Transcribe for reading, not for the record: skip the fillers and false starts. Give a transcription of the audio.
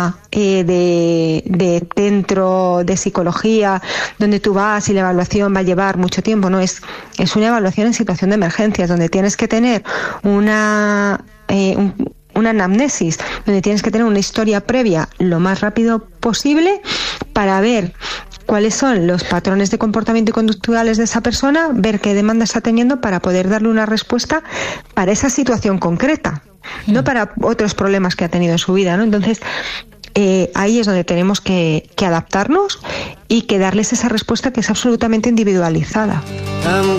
programa de centro de psicología donde tú vas y la evaluación va a llevar mucho tiempo, no, es una evaluación en situación de emergencias donde tienes que tener una anamnesis, donde tienes que tener una historia previa lo más rápido posible para ver cuáles son los patrones de comportamiento y conductuales de esa persona, ver qué demanda está teniendo para poder darle una respuesta para esa situación concreta, no para otros problemas que ha tenido en su vida, ¿no? Entonces, ahí es donde tenemos que adaptarnos y que darles esa respuesta que es absolutamente individualizada.